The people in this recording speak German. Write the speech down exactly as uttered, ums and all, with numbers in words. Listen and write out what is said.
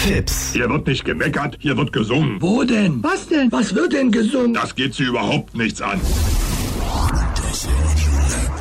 Tipps. Hier wird nicht gemeckert, hier wird gesungen. Wo denn? Was denn? Was wird denn gesungen? Das geht Sie überhaupt nichts an. Das Radio Lab.